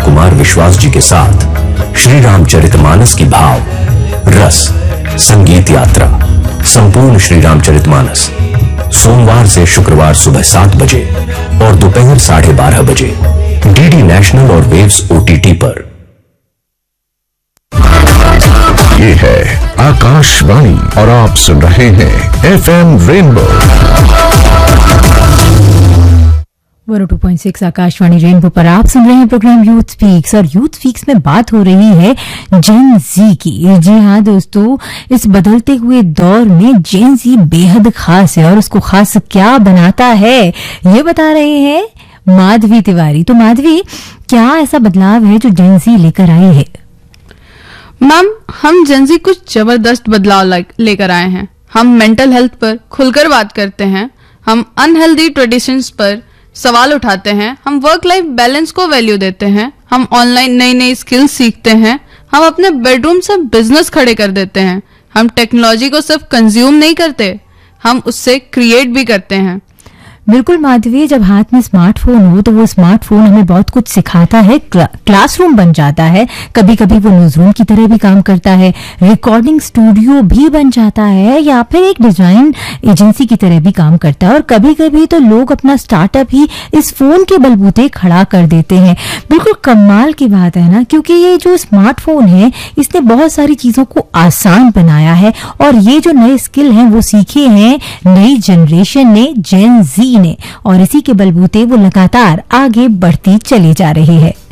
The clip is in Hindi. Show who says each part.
Speaker 1: कुमार विश्वास जी के साथ श्री रामचरितमानस की भाव, रस, संगीत यात्रा संपूर्ण श्री रामचरितमानस सोमवार से शुक्रवार सुबह 7 बजे और दोपहर 12:30 बजे डीडी नेशनल और वेव्स OTT पर।
Speaker 2: ये है आकाशवाणी और आप सुन रहे हैं FM रेनबो
Speaker 3: 102.6 आकाशवाणी रेनबो पर आप सुन रहे हैं प्रोग्राम यूथ स्पीक्स। और यूथ स्पीक्स में बात हो रही है जेन जी की। जी हाँ दोस्तों, इस बदलते हुए दौर में जेन जी बेहद खास है और उसको खास क्या बनाता है ये बता रहे हैं माधवी तिवारी। तो माधवी, क्या ऐसा बदलाव है जो जेन जी लेकर आई है?
Speaker 4: मैम, हम जेन जी कुछ जबरदस्त बदलाव लेकर आए हैं। हम मेंटल हेल्थ पर खुलकर बात करते हैं, हम अनहेल्दी ट्रेडिशंस पर सवाल उठाते हैं, हम वर्क लाइफ बैलेंस को वैल्यू देते हैं, हम ऑनलाइन नई नई स्किल्स सीखते हैं, हम अपने बेडरूम से बिजनेस खड़े कर देते हैं, हम टेक्नोलॉजी को सिर्फ कंज्यूम नहीं करते, हम उससे क्रिएट भी करते हैं।
Speaker 3: बिल्कुल माधवी, जब हाथ में स्मार्टफोन हो तो वो स्मार्टफोन हमें बहुत कुछ सिखाता है, क्लासरूम बन जाता है, कभी कभी वो न्यूज़रूम की तरह भी काम करता है, रिकॉर्डिंग स्टूडियो भी बन जाता है, या फिर एक डिजाइन एजेंसी की तरह भी काम करता है। और कभी कभी तो लोग अपना स्टार्टअप ही इस फोन के बलबूते खड़ा कर देते हैं। बिल्कुल कमाल की बात है ना, क्योंकि ये जो स्मार्टफोन है इसने बहुत सारी चीजों को आसान बनाया है और ये जो नए स्किल हैं वो सीखे हैं नई जनरेशन ने, जेन जी ने, और इसी के बलबूते वो लगातार आगे बढ़ती चली जा रही है।